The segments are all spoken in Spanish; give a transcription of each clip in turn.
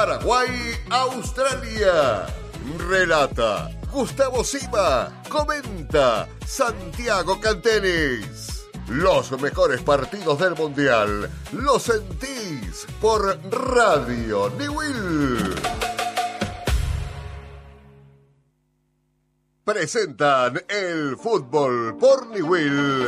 Paraguay-Australia. Relata Gustavo Sima. Comenta Santiago Cantenis. Los mejores partidos del Mundial los sentís por Radio Niwil. Presentan el fútbol por Niwil.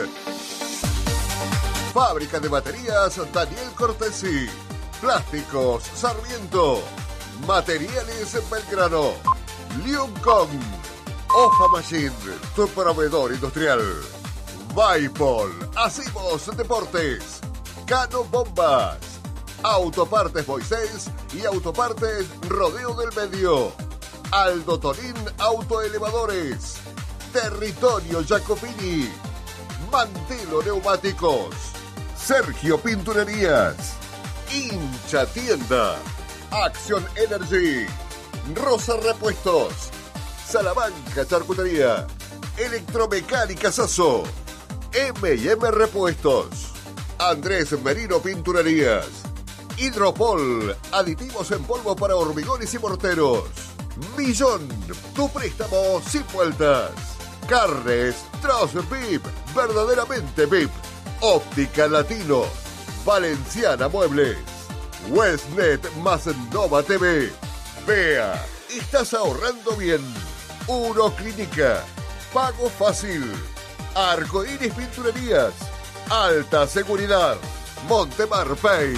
Fábrica de baterías Daniel Cortesi. Plásticos Sarmiento. Materiales Belgrano. Liuncom. Ofa Machine, tu proveedor industrial. Vaipol. Hacemos Deportes. Cano Bombas. Autopartes Moisés y Autopartes Rodeo del Medio. Aldo Torín Autoelevadores. Territorio Jacopini. Mantelo Neumáticos. Sergio Pinturerías. Hincha Tienda. Acción Energy. Rosa Repuestos. Salamanca Charcutería. Electromecánica Sasso. M&M Repuestos. Andrés Merino Pinturerías. Hidropol. Aditivos en polvo para hormigones y morteros. Millón. Tu préstamo sin vueltas. Carnes Troz VIP. Verdaderamente VIP. Óptica Latino. Valenciana Muebles. Westnet más Nova TV. Vea, estás ahorrando bien. Uroclínica. Pago fácil. Arcoíris Pinturerías. Alta seguridad. Montemar Pay.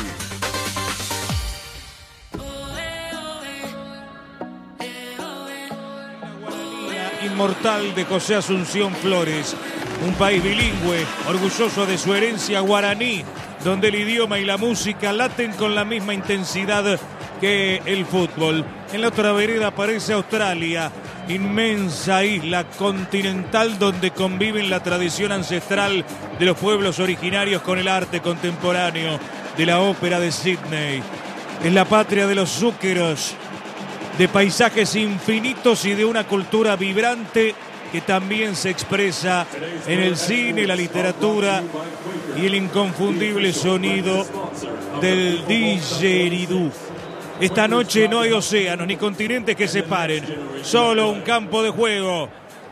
Inmortal de José Asunción Flores. Un país bilingüe, orgulloso de su herencia guaraní, donde el idioma y la música laten con la misma intensidad que el fútbol. En la otra vereda aparece Australia, inmensa isla continental donde conviven la tradición ancestral de los pueblos originarios con el arte contemporáneo de la ópera de Sydney. Es la patria de los zúqueros, de paisajes infinitos y de una cultura vibrante que también se expresa en el cine, la literatura y el inconfundible sonido del didgeridoo. Esta noche no hay océanos ni continentes que separen, solo un campo de juego.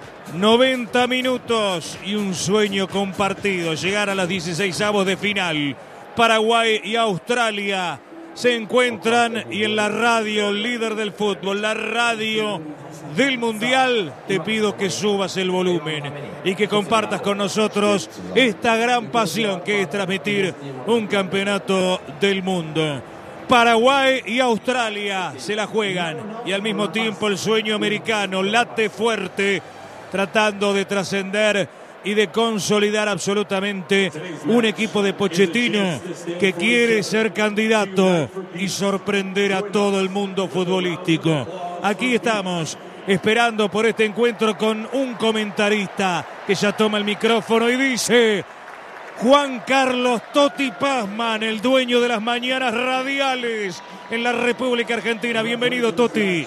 90 minutos y un sueño compartido, llegar a las 16avos de final. Paraguay y Australia se encuentran y en la radio líder del fútbol, la radio del Mundial, te pido que subas el volumen y que compartas con nosotros esta gran pasión que es transmitir un campeonato del mundo. Paraguay y Australia se la juegan y al mismo tiempo el sueño americano late fuerte, tratando de trascender y de consolidar absolutamente un equipo de Pochettino que quiere ser candidato y sorprender a todo el mundo futbolístico. Aquí estamos esperando por este encuentro con un comentarista que ya toma el micrófono y dice: Juan Carlos Totti Pazman, el dueño de las mañanas radiales en la República Argentina. Bienvenido, Totti.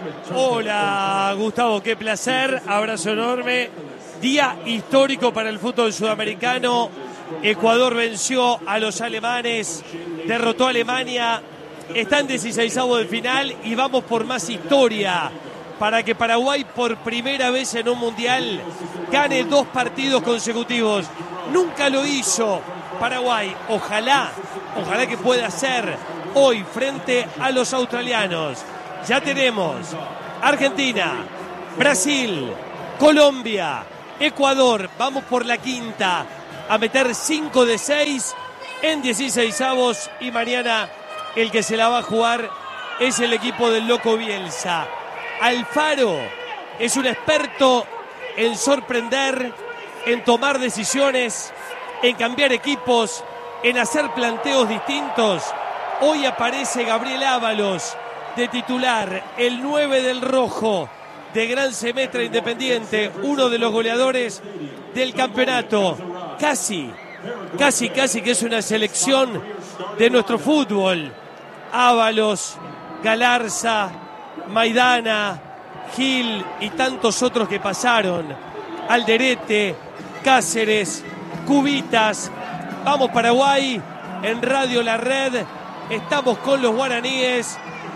Hola, Gustavo, qué placer, abrazo enorme. Día histórico para el fútbol sudamericano. Ecuador venció a los alemanes, derrotó a Alemania, está en 16avos de final y vamos por más historia para que Paraguay por primera vez en un mundial gane 2 partidos consecutivos. Nunca lo hizo Paraguay. Ojalá que pueda hacer hoy frente a los australianos. Ya tenemos Argentina, Brasil, Colombia, Ecuador. Vamos por la quinta a meter 5 de 6 en 16avos y mañana el que se la va a jugar es el equipo del Loco Bielsa. Alfaro es un experto en sorprender, en tomar decisiones, en cambiar equipos, en hacer planteos distintos. Hoy aparece Gabriel Ábalos de titular, el 9 del rojo de Gran Semestre Independiente, uno de los goleadores del campeonato. Casi que es una selección de nuestro fútbol. Ábalos, Galarza, Maidana, Gil y tantos otros que pasaron. Alderete, Cáceres, Cubitas. Vamos Paraguay, en Radio La Red. Estamos con los guaraníes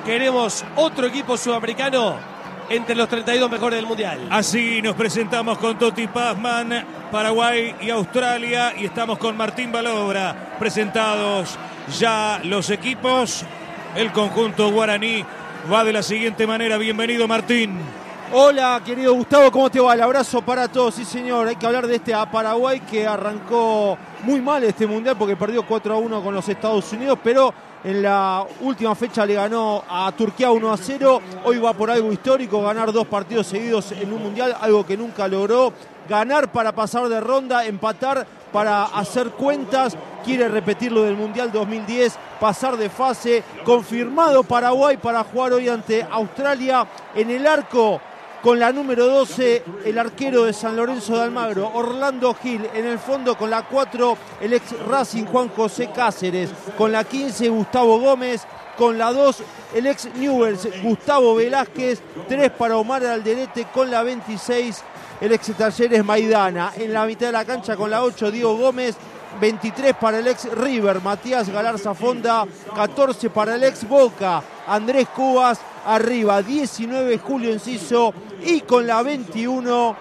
queremos otro equipo sudamericano entre los 32 mejores del Mundial. Así nos presentamos con Toti Pazman, Paraguay y Australia, y estamos con Martín Balobra. Presentados ya los equipos, el conjunto guaraní va de la siguiente manera. Bienvenido, Martín. Hola, querido Gustavo, ¿cómo te va? El abrazo para todos. Sí, señor, hay que hablar de este Paraguay que arrancó muy mal este Mundial porque perdió 4-1 con los Estados Unidos, pero en la última fecha le ganó a Turquía 1-0. Hoy va por algo histórico, ganar 2 partidos seguidos en un Mundial, algo que nunca logró. Ganar para pasar de ronda, empatar para hacer cuentas. Quiere repetir lo del Mundial 2010, pasar de fase. Confirmado Paraguay para jugar hoy ante Australia. En el arco, con la número 12, el arquero de San Lorenzo de Almagro, Orlando Gil. En el fondo, con la 4, el ex Racing Juan José Cáceres. Con la 15, Gustavo Gómez. Con la 2, el ex Newell's, Gustavo Velázquez. 3 para Omar Alderete. Con la 26, el ex Talleres Maidana. En la mitad de la cancha, con la 8, Diego Gómez. 23 para el ex River, Matías Galarza Fonda. 14 para el ex Boca, Andrés Cubas. Arriba, 19, Julio Enciso. Y con la 21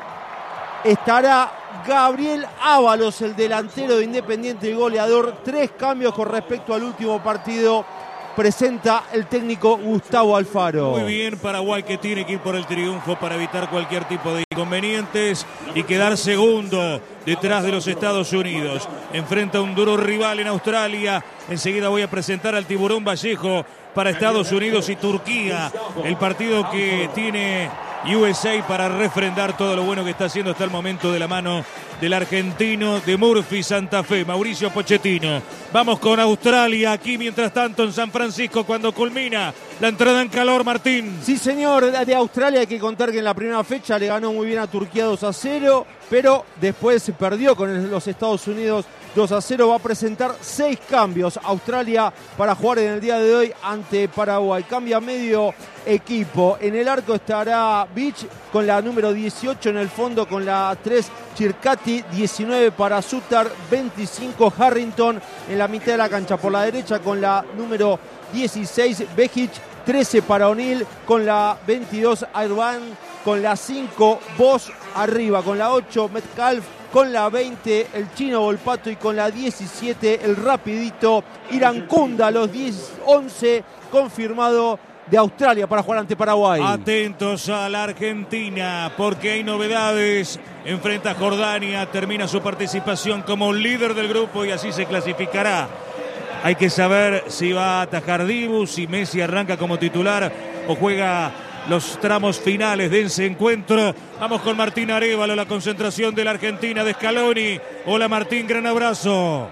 estará Gabriel Ábalos, el delantero de Independiente y goleador. 3 cambios con respecto al último partido presenta el técnico Gustavo Alfaro. Muy bien, Paraguay, que tiene que ir por el triunfo para evitar cualquier tipo de inconvenientes y quedar segundo detrás de los Estados Unidos. Enfrenta a un duro rival en Australia. Enseguida voy a presentar al Tiburón Vallejo para Estados Unidos y Turquía, el partido que tiene USA para refrendar todo lo bueno que está haciendo hasta el momento de la mano del argentino de Murphy Santa Fe, Mauricio Pochettino. Vamos con Australia aquí, mientras tanto, en San Francisco, cuando culmina la entrada en calor, Martín. Sí, señor, de Australia hay que contar que en la primera fecha le ganó muy bien a Turquía 2-0, pero después se perdió con los Estados Unidos 2-0. Va a presentar 6 cambios Australia para jugar en el día de hoy ante Paraguay. Cambia medio equipo. En el arco estará Beach con la número 18, en el fondo con la 3 Chircati, 19 para Sutar, 25 Harrington. En la mitad de la cancha por la derecha con la número 16 Bejic, 13 para O'Neill, con la 22 Airban, con la 5 Bosch. Arriba con la 8 Metcalf, con la 20 el chino Volpato y con la 17 el rapidito Irankunda. Los 11 confirmado de Australia para jugar ante Paraguay. Atentos a la Argentina porque hay novedades. Enfrenta a Jordania, termina su participación como líder del grupo y así se clasificará. Hay que saber si va a atajar Dibu, si Messi arranca como titular o juega los tramos finales de ese encuentro. Vamos con Martín Arévalo, la concentración de la Argentina de Scaloni. Hola Martín, gran abrazo.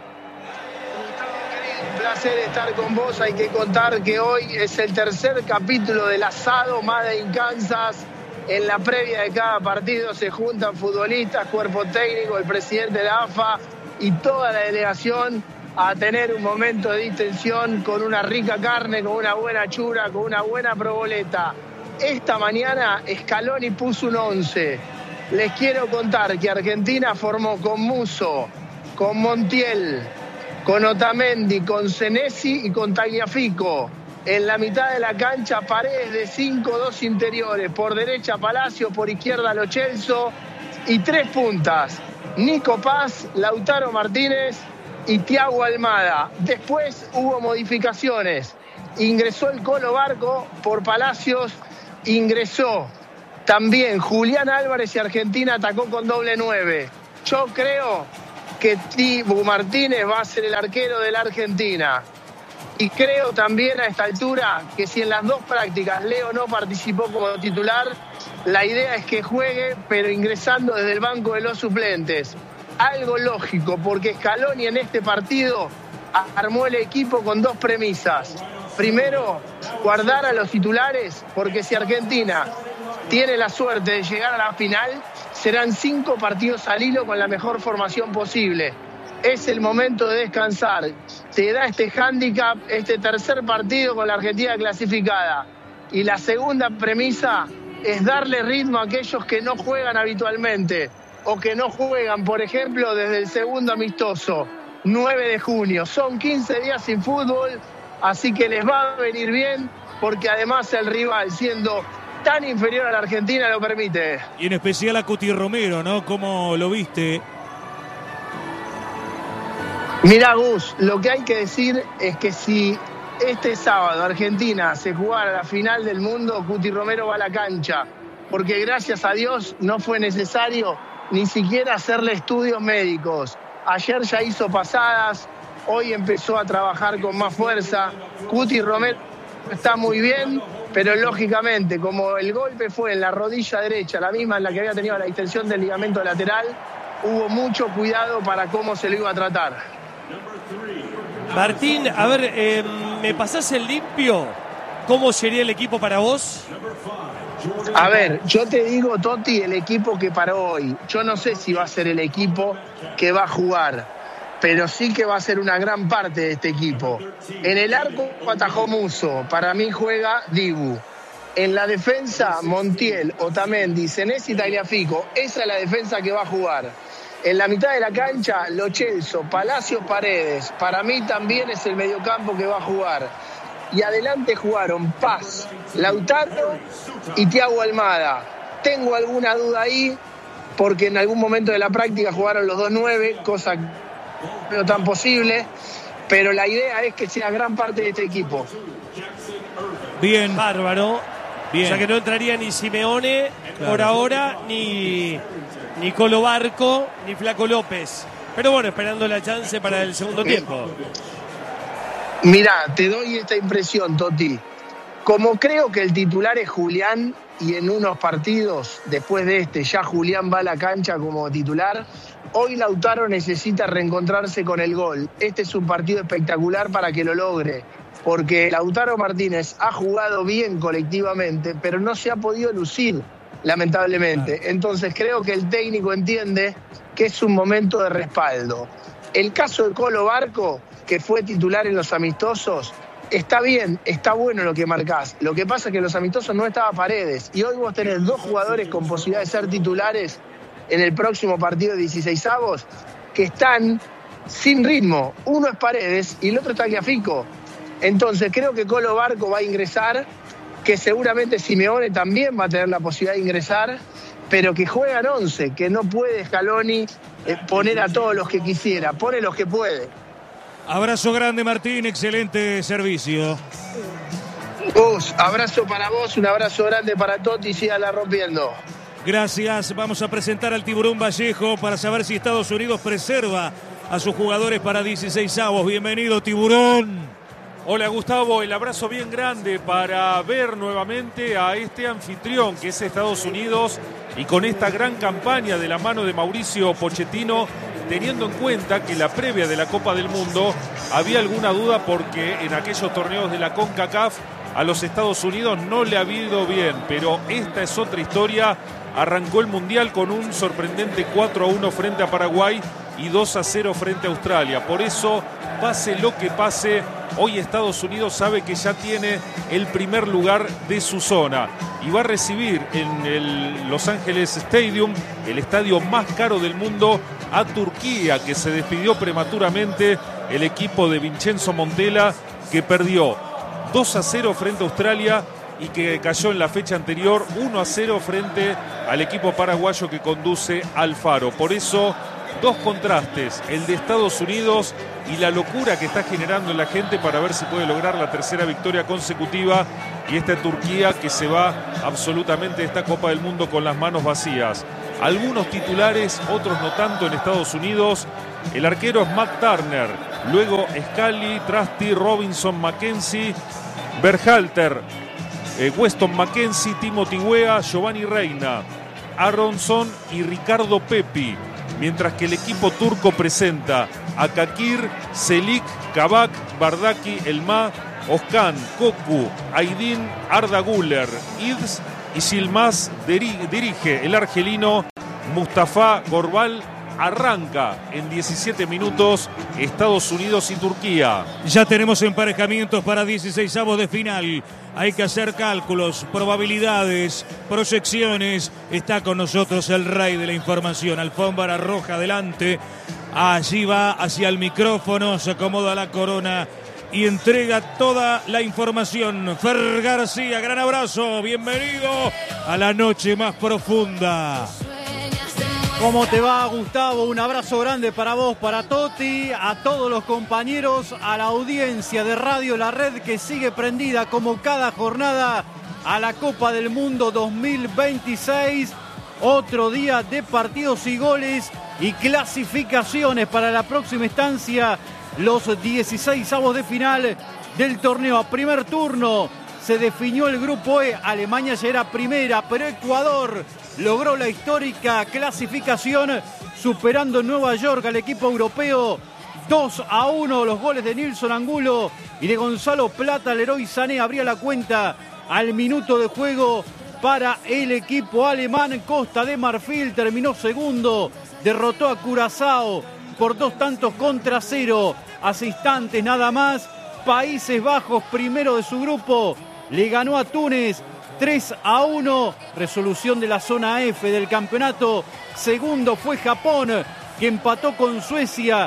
Un placer estar con vos. Hay que contar que hoy es el tercer capítulo del asado Made in Kansas. En la previa de cada partido se juntan futbolistas, cuerpo técnico, el presidente de la AFA y toda la delegación a tener un momento de distensión con una rica carne, con una buena chura, con una buena proboleta. Esta mañana Scaloni puso un 11. Les quiero contar que Argentina formó con Musso, con Montiel, con Otamendi, con Senesi y con Tagliafico. En la mitad de la cancha, Paredes de 5, 2 interiores. Por derecha Palacio, por izquierda Lo Celso. Y 3 puntas. Nico Paz, Lautaro Martínez y Thiago Almada. Después hubo modificaciones. Ingresó el Colo Barco por Palacios. Ingresó también Julián Álvarez y Argentina atacó con doble 9. Yo creo que Dibu Martínez va a ser el arquero de la Argentina. Y creo también a esta altura que si en las 2 prácticas Leo no participó como titular, la idea es que juegue, pero ingresando desde el banco de los suplentes. Algo lógico, porque Scaloni en este partido armó el equipo con 2 premisas. Primero, guardar a los titulares, porque si Argentina tiene la suerte de llegar a la final, serán 5 partidos al hilo con la mejor formación posible. Es el momento de descansar. Te da este hándicap, este tercer partido con la Argentina clasificada. Y la segunda premisa es darle ritmo a aquellos que no juegan habitualmente o que no juegan, por ejemplo, desde el segundo amistoso, 9 de junio. Son 15 días sin fútbol, así que les va a venir bien porque además el rival, siendo tan inferior a la Argentina, lo permite. Y en especial a Cuti Romero, ¿no? ¿Cómo lo viste? Mirá, Gus, lo que hay que decir es que si este sábado Argentina se jugara la final del mundo, Cuti Romero va a la cancha, porque gracias a Dios no fue necesario ni siquiera hacerle estudios médicos. Ayer ya hizo pasadas, hoy empezó a trabajar con más fuerza. Cuti Romero está muy bien, pero lógicamente, como el golpe fue en la rodilla derecha, la misma en la que había tenido la distensión del ligamento lateral, hubo mucho cuidado para cómo se lo iba a tratar. Martín, a ver, ¿me pasás el limpio? ¿Cómo sería el equipo para vos? A ver, yo te digo, Toti, el equipo que paró hoy. Yo no sé si va a ser el equipo que va a jugar, pero sí que va a ser una gran parte de este equipo. En el arco atajó Musso, para mí juega Dibu. En la defensa, Montiel, Otamendi, Senesi y Tagliafico. Esa es la defensa que va a jugar. En la mitad de la cancha, Lo Celso, Palacios, Paredes. Para mí también es el mediocampo que va a jugar. Y adelante jugaron Paz, Lautaro y Thiago Almada. Tengo alguna duda ahí, porque en algún momento de la práctica jugaron los 2-9, cosa no tan posible, pero la idea es que sea gran parte de este equipo. Bien. Bárbaro. Bien. O sea que no entraría ni Simeone por ahora, ni Colo Barco, ni Flaco López. Pero bueno, esperando la chance para el segundo tiempo. Mirá, te doy esta impresión, Toti. Como creo que el titular es Julián, y en unos partidos, después de este, ya Julián va a la cancha como titular, hoy Lautaro necesita reencontrarse con el gol. Este es un partido espectacular para que lo logre, porque Lautaro Martínez ha jugado bien colectivamente, pero no se ha podido lucir, lamentablemente. Entonces creo que el técnico entiende que es un momento de respaldo. El caso de Colo Barco, que fue titular en los amistosos, está bien, está bueno lo que marcás. Lo que pasa es que en los amistosos no estaba Paredes, y hoy vos tenés dos jugadores con posibilidad de ser titulares en el próximo partido de 16avos que están sin ritmo. Uno es Paredes y el otro es Tagliafico. Entonces creo que Colo Barco va a ingresar, que seguramente Simeone también va a tener la posibilidad de ingresar, pero que juegan 11, que no puede Scaloni poner a todos los que quisiera, pone los que puede. Abrazo grande, Martín, excelente servicio. Abrazo para vos, un abrazo grande para Toti y síganla rompiendo. Gracias, vamos a presentar al Tiburón Vallejo para saber si Estados Unidos preserva a sus jugadores para 16avos. Bienvenido, Tiburón. Hola Gustavo, el abrazo bien grande para ver nuevamente a este anfitrión que es Estados Unidos, y con esta gran campaña de la mano de Mauricio Pochettino, teniendo en cuenta que la previa de la Copa del Mundo había alguna duda porque en aquellos torneos de la CONCACAF a los Estados Unidos no le ha ido bien, pero esta es otra historia. Arrancó el Mundial con un sorprendente 4-1 frente a Paraguay y 2-0 frente a Australia. Por eso, pase lo que pase, hoy Estados Unidos sabe que ya tiene el primer lugar de su zona y va a recibir en el Los Ángeles Stadium, el estadio más caro del mundo, a Turquía, que se despidió prematuramente el equipo de Vincenzo Montella, que perdió 2-0 frente a Australia y que cayó en la fecha anterior 1-0 frente al equipo paraguayo que conduce Alfaro. Por eso, dos contrastes, el de Estados Unidos y la locura que está generando en la gente para ver si puede lograr la tercera victoria consecutiva, y esta Turquía que se va absolutamente de esta Copa del Mundo con las manos vacías. Algunos titulares, otros no tanto en Estados Unidos. El arquero es Matt Turner, luego Scally, Trusty, Robinson, Mackenzie, Berhalter, Weston McKenzie, Timothy Weah, Giovanni Reina, Aronson y Ricardo Pepi. Mientras que el equipo turco presenta a Kakir, Selik, Kabak, Bardaki, Elma, Özkan, Koku, Aydin, Arda Güler, Ids y Yilmaz dirige el argelino Mustafa Gorbal. Arranca en 17 minutos Estados Unidos y Turquía. Ya tenemos emparejamientos para 16avos de final. Hay que hacer cálculos, probabilidades, proyecciones. Está con nosotros el rey de la información, alfombra roja adelante. Allí va hacia el micrófono, se acomoda la corona y entrega toda la información. Fer García, gran abrazo, bienvenido a la noche más profunda. ¿Cómo te va, Gustavo? Un abrazo grande para vos, para Toti, a todos los compañeros, a la audiencia de Radio La Red que sigue prendida como cada jornada a la Copa del Mundo 2026. Otro día de partidos y goles y clasificaciones para la próxima instancia, los 16avos de final del torneo. A primer turno se definió el grupo E. Alemania ya era primera, pero Ecuador logró la histórica clasificación superando en Nueva York al equipo europeo 2-1. Los goles de Nilson Angulo y de Gonzalo Plata. Leroy Sané abría la cuenta al minuto de juego para el equipo alemán. Costa de Marfil terminó segundo, derrotó a Curazao por 2-0 hace instantes nada más. Países Bajos, primero de su grupo, le ganó a Túnez 3-1, resolución de la zona F del campeonato. Segundo fue Japón, que empató con Suecia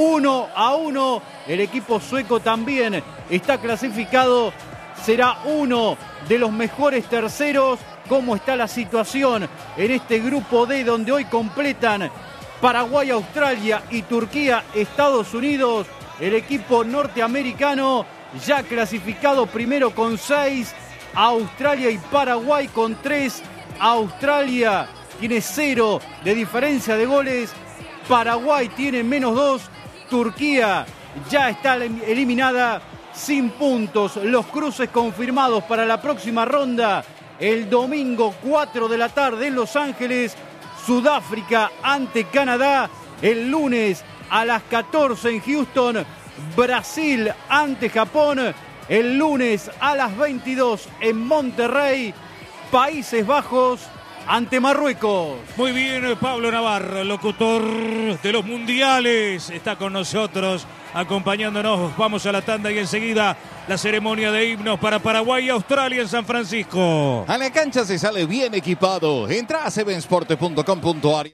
1-1. El equipo sueco también está clasificado, será uno de los mejores terceros. ¿Cómo está la situación en este grupo D, donde hoy completan Paraguay, Australia y Turquía, Estados Unidos? El equipo norteamericano ya clasificado primero con 6, Australia y Paraguay con 3. Australia tiene 0 de diferencia de goles, Paraguay tiene -2, Turquía ya está eliminada sin puntos. Los cruces confirmados para la próxima ronda: el domingo 4 de la tarde en Los Ángeles, Sudáfrica ante Canadá; el lunes a las 14 en Houston, Brasil ante Japón; el lunes a las 22 en Monterrey, Países Bajos ante Marruecos. Muy bien, Pablo Navarro, locutor de los mundiales, está con nosotros acompañándonos. Vamos a la tanda y enseguida la ceremonia de himnos para Paraguay y Australia en San Francisco. A la cancha se sale bien equipado. Entra a sevensport.com.ar.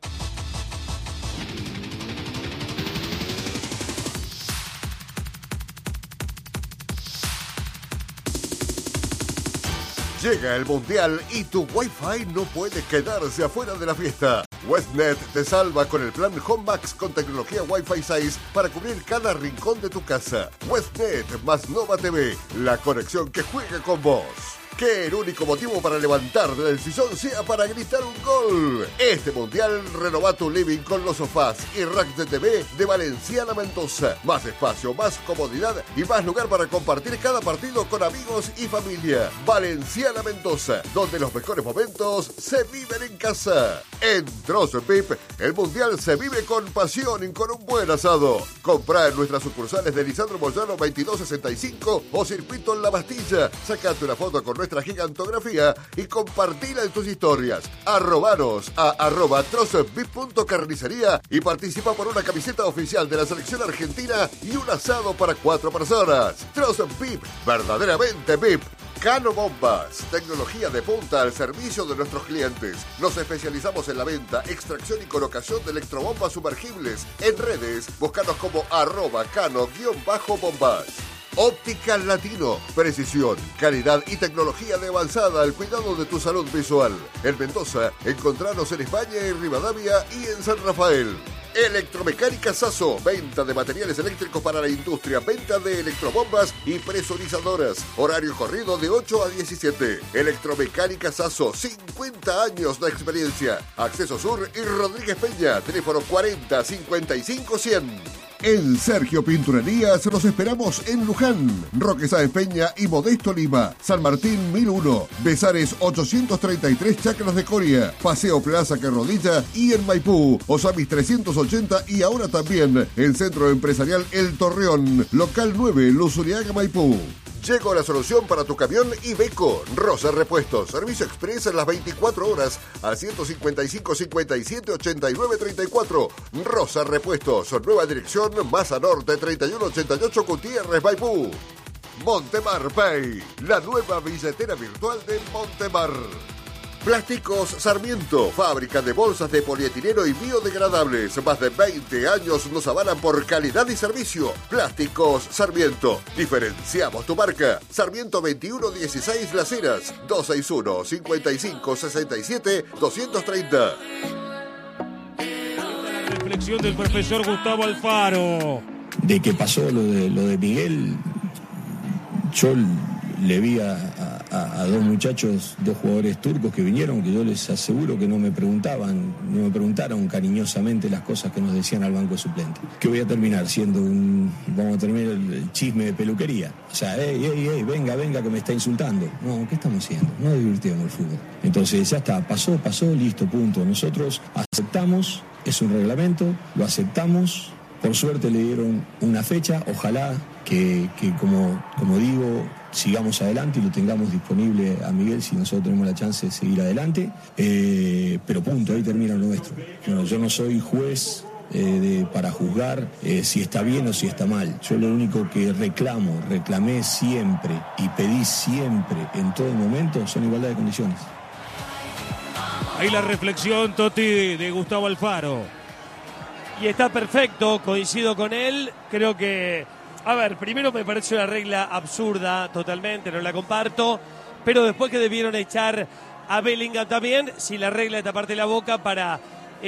Llega el Mundial y tu Wi-Fi no puede quedarse afuera de la fiesta. Westnet te salva con el plan Home Max con tecnología Wi-Fi 6 para cubrir cada rincón de tu casa. Westnet más Nova TV, la conexión que juega con vos. Que el único motivo para levantar del sillón sea para gritar un gol. Este Mundial renova tu living con los sofás y racks de TV de Valenciana Mendoza. Más espacio, más comodidad y más lugar para compartir cada partido con amigos y familia. Valenciana Mendoza, donde los mejores momentos se viven en casa. En Trozo Pip, el Mundial se vive con pasión y con un buen asado. Comprá en nuestras sucursales de Lisandro Moyano 2265 o Circuito en La Bastilla. Sacate una foto con nuestra gigantografía y compartila en tus historias. Arrobanos a @trozopip.carnicería y participa por una camiseta oficial de la selección argentina y un asado para 4 personas. Trozo Pip, verdaderamente Pip. Cano Bombas, tecnología de punta al servicio de nuestros clientes. Nos especializamos en la venta, extracción y colocación de electrobombas sumergibles. En redes, búscanos como @cano_bombas. Óptica Latino, precisión, calidad y tecnología de avanzada al cuidado de tu salud visual. En Mendoza, encontranos en España, en Rivadavia y en San Rafael. Electromecánica Sasso, venta de materiales eléctricos para la industria, venta de electrobombas y presurizadoras. Horario corrido de 8 a 17. Electromecánica Sasso, 50 años de experiencia. Acceso Sur y Rodríguez Peña, teléfono 40 55 100. En Sergio Pinturerías los esperamos en Luján, Roque Sáenz Peña y Modesto Lima, San Martín 1001, Besares 833 Chacras de Coria, Paseo Plaza Carrodilla y en Maipú, Osamis 380 y ahora también el Centro Empresarial El Torreón, Local 9, Luzuriaga, Maipú. Llegó la solución para tu camión Iveco. Rosa Repuestos. Servicio express en las 24 horas al 155 57 89 34. Rosa Repuestos. Nueva dirección Maza Norte 3188 Gutiérrez, Maipú. Montemar Pay. La nueva billetera virtual de Montemar. Plásticos Sarmiento, fábrica de bolsas de polietileno y biodegradables. Más de 20 años nos avalan por calidad y servicio. Plásticos Sarmiento. Diferenciamos tu marca. Sarmiento 2116 Las Heras, 261-5567-230. Reflexión del profesor Gustavo Alfaro. De que pasó lo de Miguel, yo le vi a dos muchachos, dos jugadores turcos que vinieron, que yo les aseguro que no me preguntaron cariñosamente las cosas que nos decían al banco de suplentes. Que voy a terminar siendo vamos a terminar el chisme de peluquería. O sea, venga, que me está insultando. No, ¿qué estamos haciendo? No divirtiendo el fútbol. Entonces ya está, pasó, listo, punto. Nosotros aceptamos, es un reglamento, lo aceptamos. Por suerte le dieron una fecha, ojalá que como digo, sigamos adelante y lo tengamos disponible a Miguel si nosotros tenemos la chance de seguir adelante, pero punto, ahí termina lo nuestro. Bueno, yo no soy juez para juzgar si está bien o si está mal. Yo lo único que reclamé siempre y pedí siempre en todo momento son igualdad de condiciones. Ahí la reflexión, Toti, de Gustavo Alfaro. Y está perfecto, coincido con él. Creo que, a ver, primero me parece una regla absurda totalmente, no la comparto. Pero después que debieron echar a Bellingham también, si la regla de taparte la boca para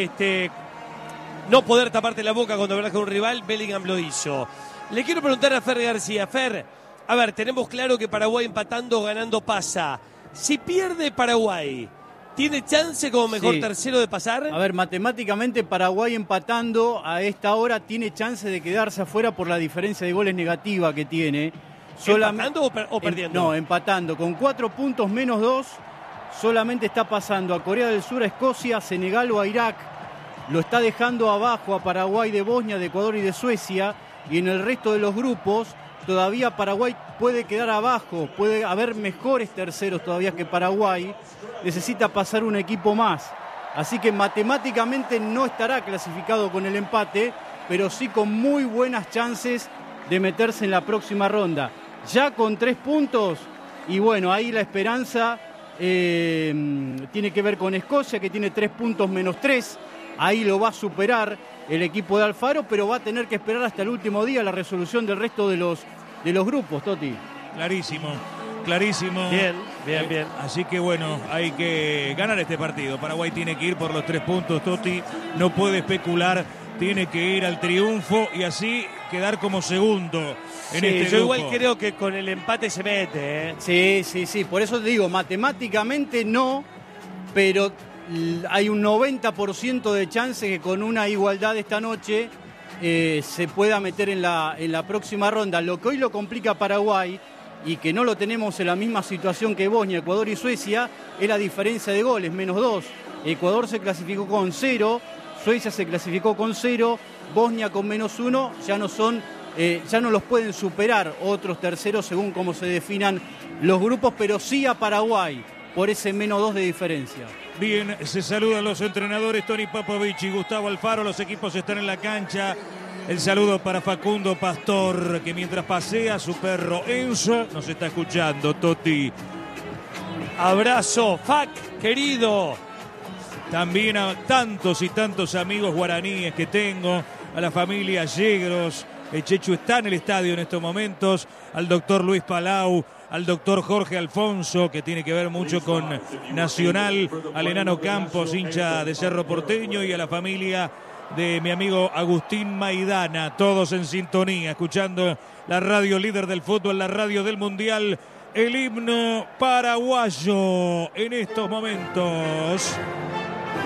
no poder taparte la boca cuando hablas con un rival, Bellingham lo hizo. Le quiero preguntar a Fer García. Fer, a ver, tenemos claro que Paraguay empatando o ganando pasa. Si pierde Paraguay, ¿tiene chance como mejor tercero de pasar? A ver, matemáticamente Paraguay empatando a esta hora tiene chance de quedarse afuera por la diferencia de goles negativa que tiene. ¿Empatando o perdiendo? No, empatando. Con 4 puntos menos 2, solamente está pasando a Corea del Sur, a Escocia, a Senegal o a Irak. Lo está dejando abajo a Paraguay de Bosnia, de Ecuador y de Suecia. Y en el resto de los grupos, todavía Paraguay puede quedar abajo. Puede haber mejores terceros todavía que Paraguay. Necesita pasar un equipo más. Así que matemáticamente no estará clasificado con el empate, pero sí con muy buenas chances de meterse en la próxima ronda. Ya con 3 puntos, y bueno, ahí la esperanza tiene que ver con Escocia, que tiene 3 puntos menos 3. Ahí lo va a superar el equipo de Alfaro, pero va a tener que esperar hasta el último día la resolución del resto de los grupos, Toti. Clarísimo. Bien. Así que bueno, hay que ganar este partido. Paraguay tiene que ir por los 3 puntos, Toti. No puede especular, tiene que ir al triunfo y así quedar como segundo en este grupo. Yo igual creo que con el empate se mete. Sí. Por eso te digo, matemáticamente no, pero hay un 90% de chance que con una igualdad esta noche se pueda meter en la próxima ronda. Lo que hoy lo complica a Paraguay, y que no lo tenemos en la misma situación que Bosnia, Ecuador y Suecia, es la diferencia de goles, menos 2. Ecuador se clasificó con 0, Suecia se clasificó con 0, Bosnia con menos 1, ya no los pueden superar otros terceros según cómo se definan los grupos, pero sí a Paraguay por ese menos 2 de diferencia. Bien, se saludan los entrenadores Tony Popovich y Gustavo Alfaro, los equipos están en la cancha. El saludo para Facundo Pastor, que mientras pasea a su perro Enzo, nos está escuchando, Toti. Abrazo, Fac, querido. También a tantos y tantos amigos guaraníes que tengo, a la familia Yegros. El Chechu está en el estadio en estos momentos, al doctor Luis Palau, al doctor Jorge Alfonso, que tiene que ver mucho con Nacional, al enano Campos, hincha de Cerro Porteño, y a la familia de mi amigo Agustín Maidana, todos en sintonía, escuchando la radio líder del fútbol, la radio del Mundial, el himno paraguayo en estos momentos.